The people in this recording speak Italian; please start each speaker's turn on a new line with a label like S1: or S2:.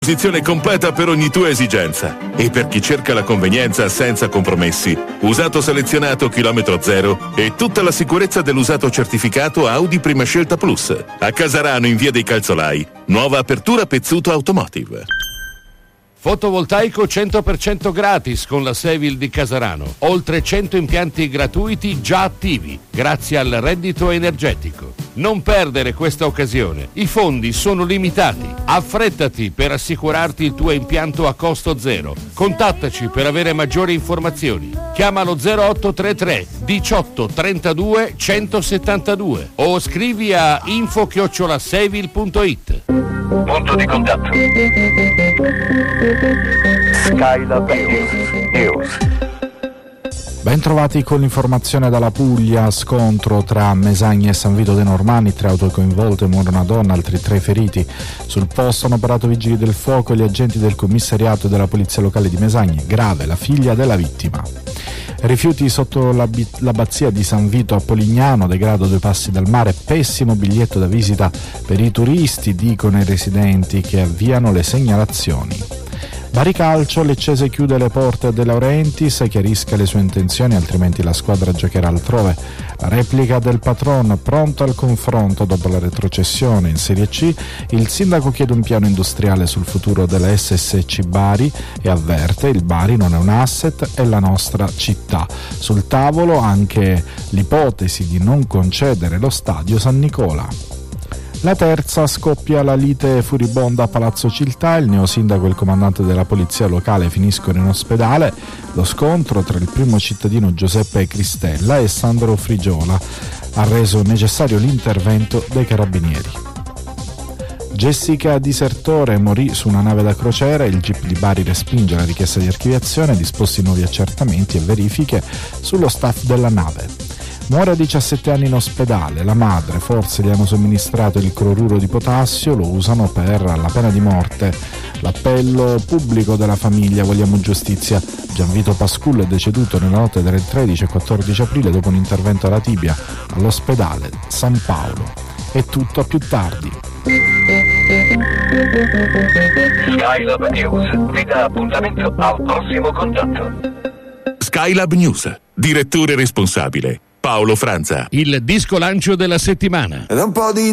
S1: disposizione completa per ogni tua esigenza. E per chi cerca la convenienza senza compromessi, usato selezionato chilometro zero e tutta la sicurezza dell'usato certificato Audi Prima Scelta Plus. A Casarano in via dei Calzolai, nuova apertura Pezzuto Automotive.
S2: Fotovoltaico 100% gratis con la Sevil di Casarano. Oltre 100 impianti gratuiti già attivi, grazie al reddito energetico. Non perdere questa occasione. I fondi sono limitati. Affrettati per assicurarti il tuo impianto a costo zero. Contattaci per avere maggiori informazioni. Chiamalo 0833 18 32 172 o scrivi a info@sevil.it.
S3: Punto di contatto. Skylab News.
S4: Ben trovati con l'informazione dalla Puglia. Scontro tra Mesagni e San Vito dei Normanni, 3 auto coinvolte, muore una donna, altri 3 feriti. Sul posto hanno operato vigili del fuoco e gli agenti del commissariato e della polizia locale di Mesagni. Grave la figlia della vittima. Rifiuti sotto l'abbazia di San Vito a Polignano, degrado 2 passi dal mare, pessimo biglietto da visita per i turisti, dicono i residenti che avviano le segnalazioni. Bari Calcio, Leccese chiude le porte a De Laurentiis, chiarisca le sue intenzioni, altrimenti la squadra giocherà altrove. La replica del patron, pronto al confronto dopo la retrocessione in Serie C. Il sindaco chiede un piano industriale sul futuro della SSC Bari e avverte: il Bari non è un asset, è la nostra città. Sul tavolo anche l'ipotesi di non concedere lo stadio San Nicola. La terza, scoppia la lite furibonda a Palazzo Ciltà, il neosindaco e il comandante della polizia locale finiscono in ospedale. Lo scontro tra il primo cittadino Giuseppe Cristella e Sandro Frigiola ha reso necessario l'intervento dei carabinieri. Jessica Disertore morì su una nave da crociera, il GIP di Bari respinge la richiesta di archiviazione, disposti nuovi accertamenti e verifiche sullo staff della nave. Muore a 17 anni in ospedale, la madre, forse gli hanno somministrato il cloruro di potassio, lo usano per la pena di morte. L'appello pubblico della famiglia, vogliamo giustizia. Gianvito Pascullo è deceduto nella notte del 13 e 14 aprile dopo un intervento alla tibia all'ospedale San Paolo. È tutto, a più tardi.
S3: Skylab News vi dà appuntamento al prossimo contatto.
S1: Skylab News, direttore responsabile Paolo Franza.
S2: Il disco lancio della settimana.
S5: Ed un po' di